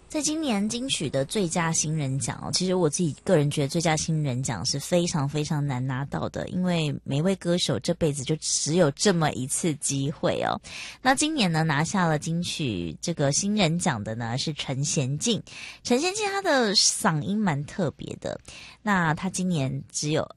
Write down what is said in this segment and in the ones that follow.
在今年金曲的最佳新人奖其实我自己个人觉得最佳新人奖是非常非常难拿到的，因为每位歌手这辈子就只有这么一次机会哦。那今年呢拿下了金曲这个新人奖的呢是陈娴静。陈娴静她的嗓音蛮特别的，那她今年只有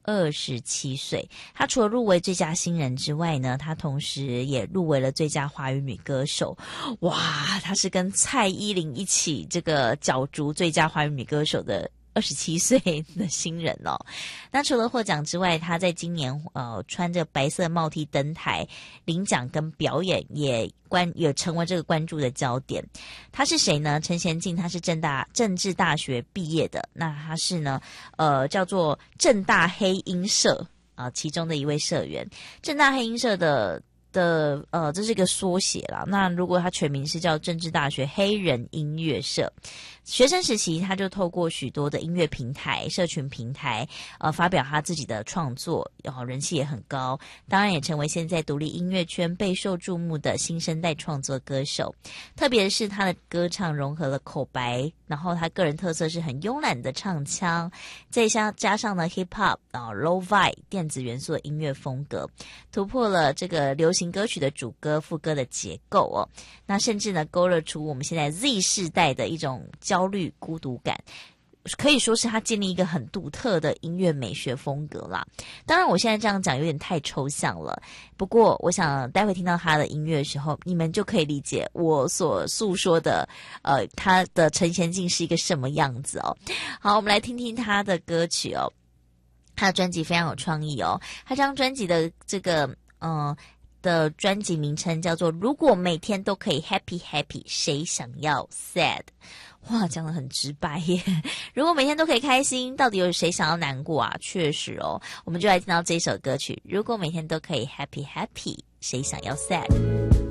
27岁。她除了入围最佳新人之外呢，她同时也入围了最佳华语女歌手。哇，她是跟蔡依林一起这个角逐最佳华语女歌手的27岁的新人哦。那除了获奖之外，她在今年穿着白色帽 T 登台领奖跟表演也成为这个关注的焦点。她是谁呢？陈娴静，她是政治大学毕业的，那她是呢叫做政大黑鹰社其中的一位社员。政大黑鹰社的这是一个缩写啦。那如果它全名是叫政治大学黑人音乐社。学生时期他就透过许多的音乐平台、社群平台发表他自己的创作，然后人气也很高，当然也成为现在独立音乐圈备受注目的新生代创作歌手。特别是他的歌唱融合了口白，然后他个人特色是很慵懒的唱腔，再加上呢 hip hop low-fi 电子元素的音乐风格，突破了这个流行歌曲的主歌副歌的结构哦。那甚至呢勾勒出我们现在 Z 世代的一种焦虑孤独感，可以说是他建立一个很独特的音乐美学风格啦。当然我现在这样讲有点太抽象了，不过我想待会听到他的音乐的时候，你们就可以理解我所诉说的他的陈娴静是一个什么样子哦。好，我们来听听他的歌曲哦。他的专辑非常有创意哦，他这张专辑的这个的专辑名称叫做如果每天都可以 happy happy 谁想要 sad。 哇，讲得很直白耶。如果每天都可以开心，到底有谁想要难过啊？确实哦，我们就来听到这首歌曲如果每天都可以 happy happy 谁想要 sad。